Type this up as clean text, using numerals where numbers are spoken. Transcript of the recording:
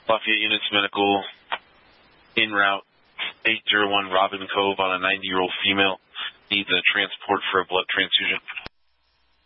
Lafayette Units Medical, en route, 801 Robin Cove on a 90-year-old female. Needs a transport for a blood transfusion.